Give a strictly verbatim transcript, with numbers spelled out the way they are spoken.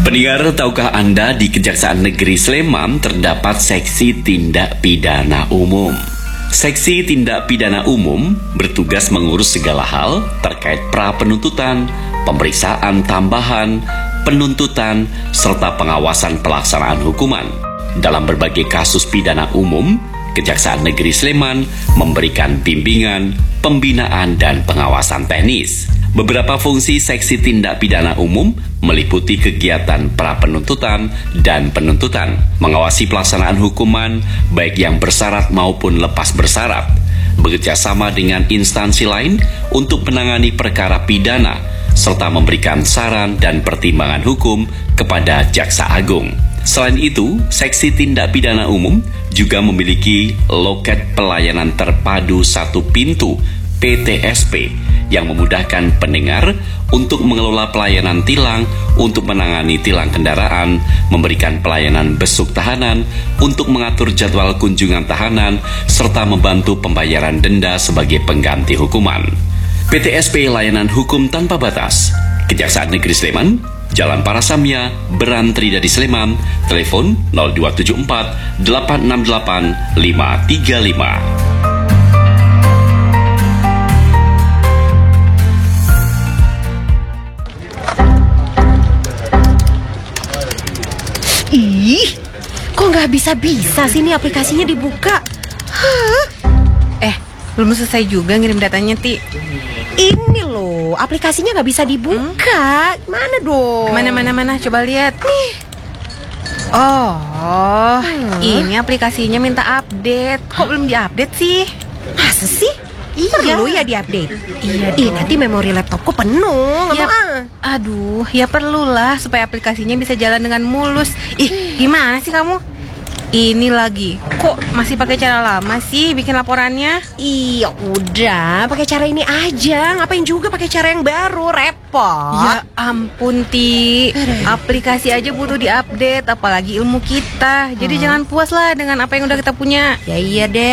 Pendengar, tahukah Anda di Kejaksaan Negeri Sleman terdapat Seksi Tindak Pidana Umum? Seksi Tindak Pidana Umum bertugas mengurus segala hal terkait pra-penuntutan, pemeriksaan tambahan, penuntutan, serta pengawasan pelaksanaan hukuman. Dalam berbagai kasus pidana umum, Kejaksaan Negeri Sleman memberikan bimbingan, pembinaan, dan pengawasan teknis. Beberapa fungsi Seksi Tindak Pidana Umum meliputi kegiatan pra-penuntutan dan penuntutan, mengawasi pelaksanaan hukuman baik yang bersyarat maupun lepas bersyarat, bekerjasama dengan instansi lain untuk menangani perkara pidana, serta memberikan saran dan pertimbangan hukum kepada Jaksa Agung. Selain itu, Seksi Tindak Pidana Umum juga memiliki loket pelayanan terpadu satu pintu P T S P yang memudahkan pendengar untuk mengelola pelayanan tilang, untuk menangani tilang kendaraan, memberikan pelayanan besuk tahanan, untuk mengatur jadwal kunjungan tahanan, serta membantu pembayaran denda sebagai pengganti hukuman. P T S P Layanan Hukum Tanpa Batas, Kejaksaan Negeri Sleman, Jalan Parasamya, Berantri dari Sleman, telepon nol dua tujuh empat delapan enam delapan lima tiga lima. Ih, kok nggak bisa-bisa sih ini aplikasinya dibuka? Hah? Eh, belum selesai juga ngirim datanya, Ti. Ini loh, aplikasinya nggak bisa dibuka. Mana dong? Mana, mana, mana, coba lihat. Nih. Oh, Hmm. ini aplikasinya minta update. Kok belum diupdate sih? Masa sih? Iya. Perlu ya diupdate? Iya Ih, dong. nanti memori laptopku penuh. Nggak Ya, mau ah. aduh, ya perlulah supaya aplikasinya bisa jalan dengan mulus. Ih, gimana sih kamu? Ini lagi, kok masih pakai cara lama sih bikin laporannya? Iya udah, pakai cara ini aja. Ngapain juga pakai cara yang baru, repot. Ya ampun, Ti. Aplikasi aja butuh diupdate, apalagi ilmu kita. Jadi jangan puas lah dengan apa yang udah kita punya. Ya iya deh.